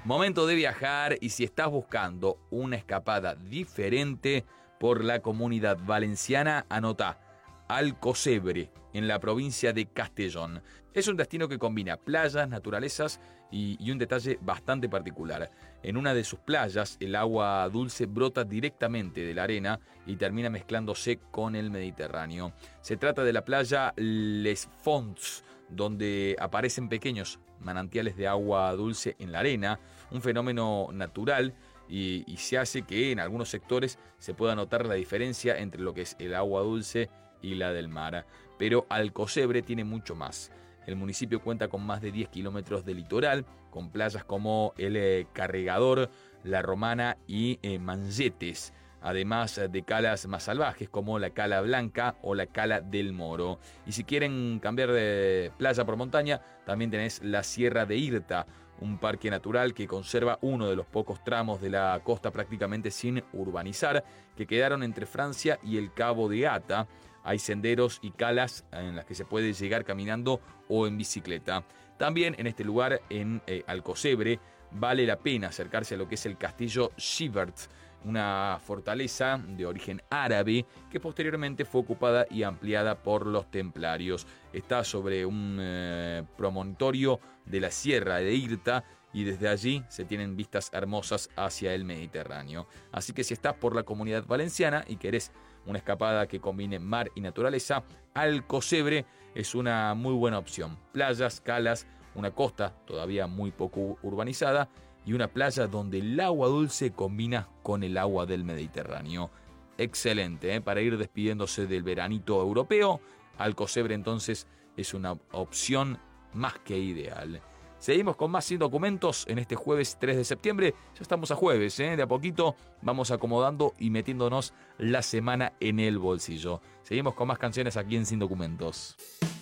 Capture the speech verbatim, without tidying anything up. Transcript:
Momento de viajar, y si estás buscando una escapada diferente por la Comunidad Valenciana, anota Alcocebre, en la provincia de Castellón. Es un destino que combina playas, naturalezas y, y un detalle bastante particular. En una de sus playas, el agua dulce brota directamente de la arena y termina mezclándose con el Mediterráneo. Se trata de la playa Les Fonts, donde aparecen pequeños manantiales de agua dulce en la arena, un fenómeno natural, y, y se hace que en algunos sectores se pueda notar la diferencia entre lo que es el agua dulce y la del mar. Pero Alcocebre tiene mucho más. El municipio cuenta con más de diez kilómetros de litoral, con playas como el eh, Carregador, La Romana y eh, Mangetes, además de calas más salvajes como la Cala Blanca o la Cala del Moro. Y si quieren cambiar de playa por montaña, también tenés la Sierra de Irta, un parque natural que conserva uno de los pocos tramos de la costa prácticamente sin urbanizar, que quedaron entre Francia y el Cabo de Gata. Hay senderos y calas en las que se puede llegar caminando o en bicicleta. También en este lugar, en eh, Alcocebre, vale la pena acercarse a lo que es el castillo Sibert, una fortaleza de origen árabe que posteriormente fue ocupada y ampliada por los templarios. Está sobre un eh, promontorio de la Sierra de Irta y desde allí se tienen vistas hermosas hacia el Mediterráneo. Así que si estás por la Comunidad Valenciana y querés una escapada que combine mar y naturaleza, Alcocebre es una muy buena opción. Playas, calas, una costa todavía muy poco urbanizada y una playa donde el agua dulce combina con el agua del Mediterráneo. Excelente, ¿eh? Para ir despidiéndose del veranito europeo, Alcocebre entonces es una opción más que ideal. Seguimos con más Sin Documentos en este jueves tres de septiembre. Ya estamos a jueves, ¿eh? De a poquito vamos acomodando y metiéndonos la semana en el bolsillo. Seguimos con más canciones aquí en Sin Documentos.